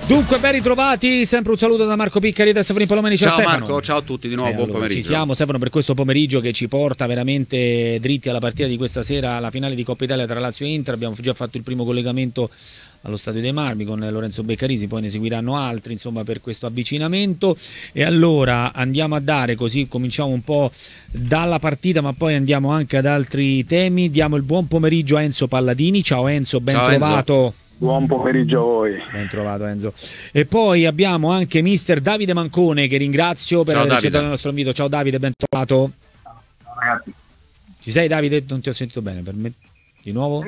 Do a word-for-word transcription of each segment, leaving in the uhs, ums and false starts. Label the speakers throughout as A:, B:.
A: Dunque, ben ritrovati, sempre un saluto da Marco Piccari e da Stefano Palomeni.
B: Ciao
A: Stefano.
B: Marco, ciao a tutti di nuovo,
A: eh,
B: buon
A: allora,
B: pomeriggio.
A: Ci siamo, Stefano, per questo pomeriggio che ci porta veramente dritti alla partita di questa sera, alla finale di Coppa Italia tra Lazio e Inter. Abbiamo già fatto il primo collegamento allo Stadio dei Marmi con Lorenzo Beccarisi, poi ne seguiranno altri, insomma, per questo avvicinamento. E allora andiamo a dare, così cominciamo un po' dalla partita, ma poi andiamo anche ad altri temi. Diamo il buon pomeriggio a Enzo Palladini. Ciao Enzo, ben
B: ciao,
A: trovato.
B: Enzo.
C: Buon pomeriggio a voi.
A: Ben trovato Enzo. E poi abbiamo anche mister Davide Mancone, che ringrazio per
B: ciao,
A: aver
B: Davide.
A: accettato il nostro invito. Ciao Davide, ben trovato.
C: Ciao ragazzi.
A: Ci sei Davide? Non ti ho sentito bene, per me. Di nuovo?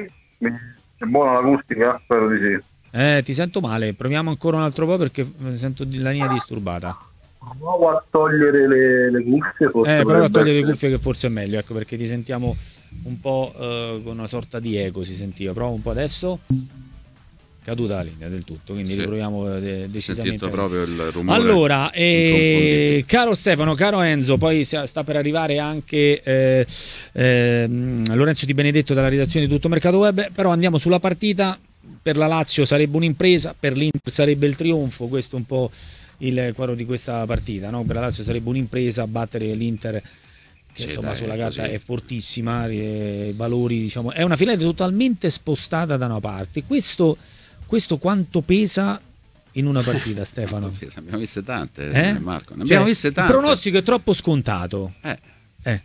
C: È buona l'acustica? Spero di sì.
A: Eh, ti sento male, proviamo ancora un altro po' perché sento la linea disturbata.
C: Provo a togliere le, le cuffie.
A: Eh, prova a togliere le cuffie che forse è meglio, ecco, perché ti sentiamo un po' eh, con una sorta di eco, si sentiva. Prova un po' adesso. Caduta la linea del tutto, quindi sì, riproviamo de- decisamente.
B: Sentito proprio il rumore.
A: Allora, eh, caro Stefano, caro Enzo, poi sta per arrivare anche eh, eh, Lorenzo Di Benedetto dalla redazione di Tutto Mercato Web, però andiamo sulla partita. Per la Lazio sarebbe un'impresa, per l'Inter sarebbe il trionfo, questo è un po' il quadro di questa partita, no? Per la Lazio sarebbe un'impresa battere l'Inter, che sì, insomma dai, sulla carta è fortissima, i valori, diciamo, è una finale totalmente spostata da una parte. Questo Questo quanto pesa in una partita, Stefano?
B: Ne abbiamo viste tante,
A: eh?
B: Marco. Ne abbiamo
A: cioè,
B: viste tante.
A: Il pronostico è troppo scontato.
B: Eh.
A: Eh.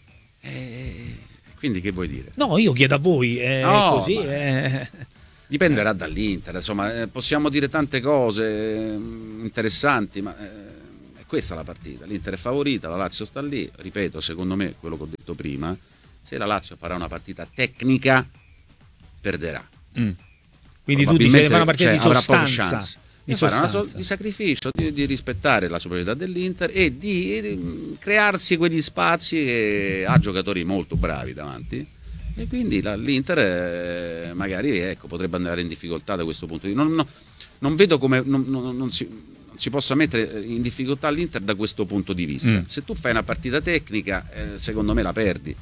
B: Eh. Quindi che vuoi dire?
A: No, io chiedo a voi. Eh,
B: no,
A: così,
B: ma...
A: eh.
B: Dipenderà dall'Inter. Insomma, eh, possiamo dire tante cose eh, interessanti, ma eh, è questa la partita. L'Inter è favorita, la Lazio sta lì. Ripeto, secondo me, quello che ho detto prima, se la Lazio farà una partita tecnica, perderà.
A: Mm. Quindi tu dici che fare una partita
B: cioè,
A: di sostanza,
B: avrà poche chance
A: di,
B: fare una so- di sacrificio, di, di rispettare la superiorità dell'Inter e di, di crearsi quegli spazi che ha giocatori molto bravi davanti, e quindi la, l'Inter eh, magari ecco, potrebbe andare in difficoltà da questo punto di vista. Non, no, non vedo come non, non, non, si, non si possa mettere in difficoltà l'Inter da questo punto di vista. Mm. Se tu fai una partita tecnica, eh, secondo me la perdi.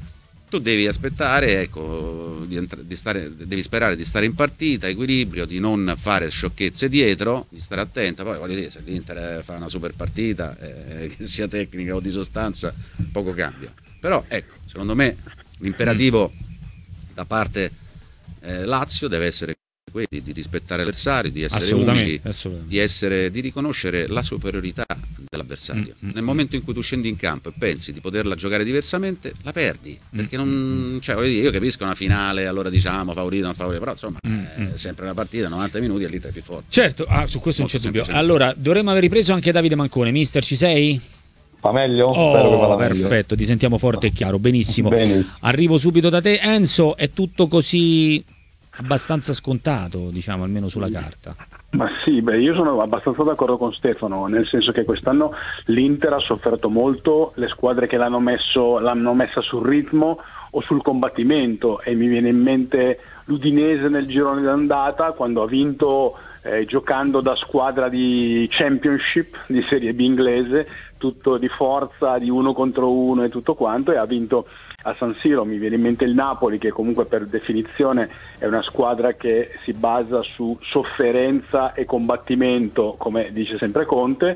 B: Tu devi aspettare, ecco, di, entra- di stare, devi sperare di stare in partita, equilibrio, di non fare sciocchezze dietro, di stare attenta. Poi voglio dire, se l'Inter fa una super partita, eh, che sia tecnica o di sostanza, poco cambia. Però ecco, secondo me l'imperativo da parte eh, Lazio deve essere quelli di rispettare l'avversario, di essere umili, di, essere, di riconoscere la superiorità dell'avversario. Mm-hmm. Nel momento in cui tu scendi in campo e pensi di poterla giocare diversamente, la perdi, perché non, cioè, voglio dire, io capisco una finale, allora diciamo favorito, non favorito, però insomma mm-hmm. è sempre una partita, novanta minuti e l'Inter è più forte.
A: Certo, ah, su questo non c'è dubbio. Allora, dovremmo aver ripreso anche Davide Mancone. Mister, ci sei?
C: Fa meglio?
A: Oh,
C: Spero che vada
A: perfetto,
C: meglio.
A: Ti sentiamo forte e chiaro, benissimo.
C: Bene.
A: Arrivo subito da te. Enzo, è tutto così abbastanza scontato, diciamo, almeno sulla carta?
C: Ma sì, beh, io sono abbastanza d'accordo con Stefano, nel senso che quest'anno l'Inter ha sofferto molto, le squadre che l'hanno messo l'hanno messa sul ritmo o sul combattimento, e mi viene in mente l'Udinese nel girone d'andata quando ha vinto eh, giocando da squadra di Championship, di Serie B inglese, tutto di forza, di uno contro uno e tutto quanto, e ha vinto a San Siro. Mi viene in mente il Napoli, che comunque per definizione è una squadra che si basa su sofferenza e combattimento, come dice sempre Conte,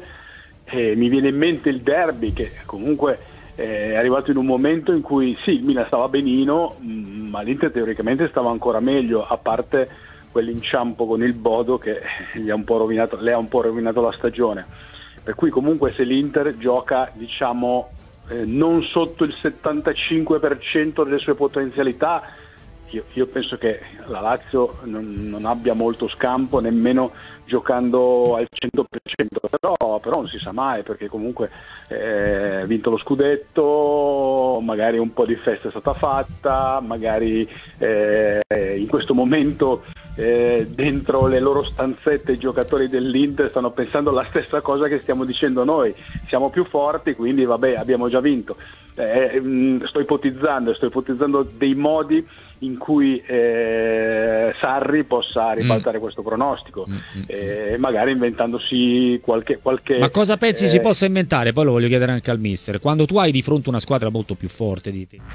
C: e mi viene in mente il derby, che comunque è arrivato in un momento in cui sì, il Milan stava benino, ma l'Inter teoricamente stava ancora meglio, a parte quell'inciampo con il Bodo che gli ha un po' rovinato, le ha un po' rovinato la stagione. Per cui comunque se l'Inter gioca, diciamo, eh, non sotto il settantacinque per cento delle sue potenzialità, io, io penso che la Lazio non, non abbia molto scampo nemmeno giocando al cento per cento, però, però non si sa mai, perché comunque eh, ha vinto lo scudetto, magari un po' di festa è stata fatta, magari eh, in questo momento eh, dentro le loro stanzette i giocatori dell'Inter stanno pensando la stessa cosa che stiamo dicendo noi, siamo più forti, quindi vabbè, abbiamo già vinto. Eh, mh, sto ipotizzando, sto ipotizzando dei modi in cui eh, Sarri possa ribaltare mm. questo pronostico, mm. eh, magari inventandosi qualche, qualche
A: ma cosa pensi
C: eh...
A: si possa inventare? Poi lo voglio chiedere anche al mister, quando tu hai di fronte una squadra molto più forte di te.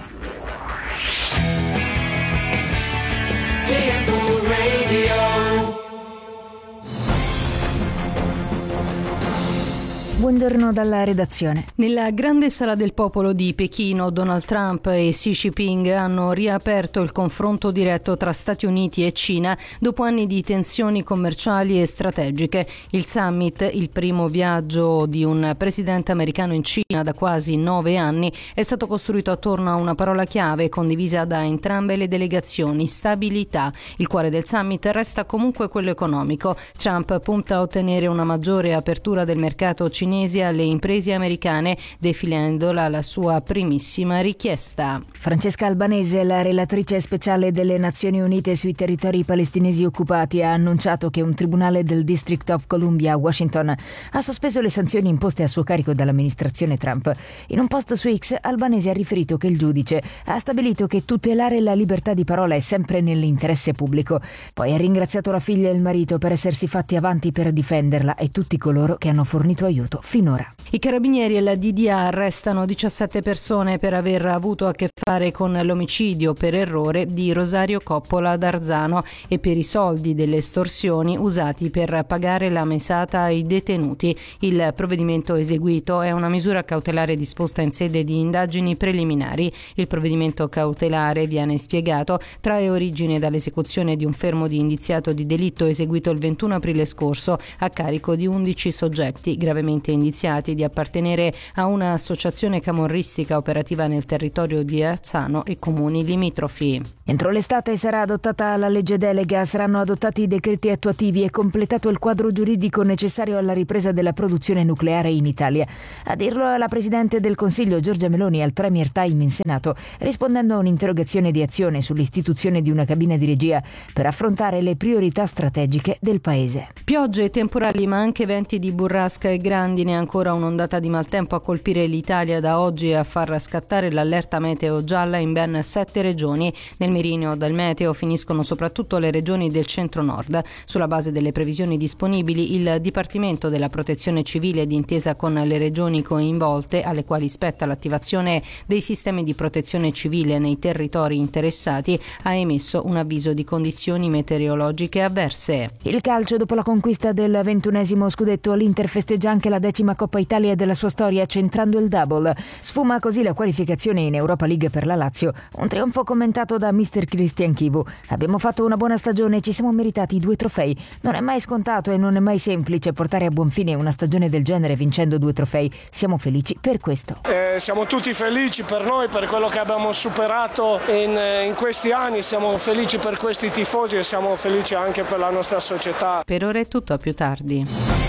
D: Buongiorno dalla redazione.
E: Nella grande sala del popolo di Pechino, Donald Trump e Xi Jinping hanno riaperto il confronto diretto tra Stati Uniti e Cina dopo anni di tensioni commerciali e strategiche. Il summit, il primo viaggio di un presidente americano in Cina da quasi nove anni, è stato costruito attorno a una parola chiave condivisa da entrambe le delegazioni: stabilità. Il cuore del summit resta comunque quello economico. Trump punta a ottenere una maggiore apertura del mercato cinese alle imprese americane, definendola la sua primissima richiesta.
D: Francesca Albanese, la relatrice speciale delle Nazioni Unite sui territori palestinesi occupati, ha annunciato che un tribunale del District of Columbia a Washington ha sospeso le sanzioni imposte a suo carico dall'amministrazione Trump. In un post su X, Albanese ha riferito che il giudice ha stabilito che tutelare la libertà di parola è sempre nell'interesse pubblico. Poi ha ringraziato la figlia e il marito per essersi fatti avanti per difenderla e tutti coloro che hanno fornito aiuto finora.
E: I carabinieri e la D D A arrestano diciassette persone per aver avuto a che fare con l'omicidio per errore di Rosario Coppola d'Arzano e per i soldi delle estorsioni usati per pagare la mesata ai detenuti. Il provvedimento eseguito è una misura cautelare disposta in sede di indagini preliminari. Il provvedimento cautelare, viene spiegato, trae origine dall'esecuzione di un fermo di indiziato di delitto eseguito il ventuno aprile scorso a carico di undici soggetti gravemente indiziati di appartenere a un'associazione camorristica operativa nel territorio di Arzano e comuni limitrofi.
D: Entro l'estate sarà adottata la legge delega, saranno adottati i decreti attuativi e completato il quadro giuridico necessario alla ripresa della produzione nucleare in Italia. A dirlo la Presidente del Consiglio Giorgia Meloni al Premier Time in Senato, rispondendo a un'interrogazione di Azione sull'istituzione di una cabina di regia per affrontare le priorità strategiche del Paese.
E: Piogge e temporali, ma anche venti di burrasca e grandine, ancora un'ondata di maltempo a colpire l'Italia da oggi e a far scattare l'allerta meteo gialla in ben sette regioni. Nel mirino del meteo finiscono soprattutto le regioni del centro-nord. Sulla base delle previsioni disponibili, il Dipartimento della Protezione Civile, d'intesa con le regioni coinvolte, alle quali spetta l'attivazione dei sistemi di protezione civile nei territori interessati, ha emesso un avviso di condizioni meteorologiche avverse.
D: Il calcio: dopo la conquista del ventunesimo scudetto, l'Inter festeggia anche la decima Coppa Italia della sua storia, centrando il double. Sfuma così la qualificazione in Europa League per la Lazio, un trionfo commentato da mister Christian Chivu. Abbiamo fatto una buona stagione e ci siamo meritati i due trofei. Non è mai scontato e non è mai semplice portare a buon fine una stagione del genere vincendo due trofei. Siamo felici per questo.
F: Eh, siamo tutti felici per noi, per quello che abbiamo superato in, in questi anni. Siamo felici per questi tifosi e siamo felici anche per la nostra società.
E: Per ora è tutto, a più tardi.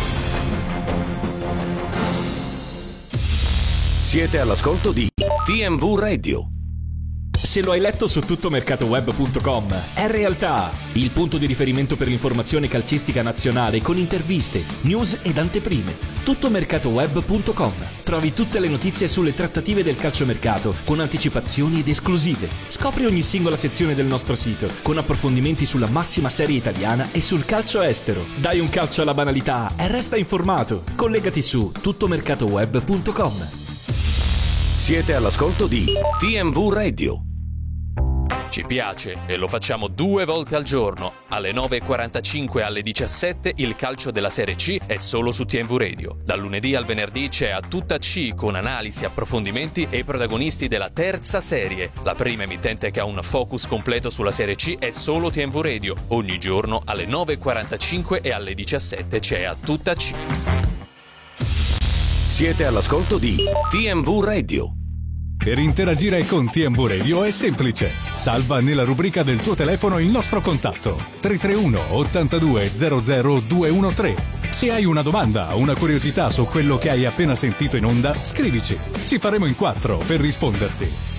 G: Siete all'ascolto di T M V Radio.
H: Se lo hai letto su tuttomercatoweb punto com, è realtà il punto di riferimento per l'informazione calcistica nazionale con interviste, news ed anteprime. tuttomercatoweb punto com. Trovi tutte le notizie sulle trattative del calciomercato con anticipazioni ed esclusive. Scopri ogni singola sezione del nostro sito con approfondimenti sulla massima serie italiana e sul calcio estero. Dai un calcio alla banalità e resta informato. Collegati su tuttomercatoweb punto com.
G: Siete all'ascolto di T M V Radio.
I: Ci piace e lo facciamo due volte al giorno. Alle nove e quarantacinque e alle diciassette il calcio della Serie C è solo su T M V Radio. Dal lunedì al venerdì c'è A Tutta C con analisi, approfondimenti e i protagonisti della terza serie. La prima emittente che ha un focus completo sulla Serie C è solo T M V Radio. Ogni giorno alle nove e quarantacinque e alle diciassette c'è A Tutta C.
G: Siete all'ascolto di T M V Radio.
J: Per interagire con T M V Radio è semplice. Salva nella rubrica del tuo telefono il nostro contatto tre tre uno ottantadue zero zero due uno tre. Se hai una domanda o una curiosità su quello che hai appena sentito in onda, scrivici. Ci faremo in quattro per risponderti.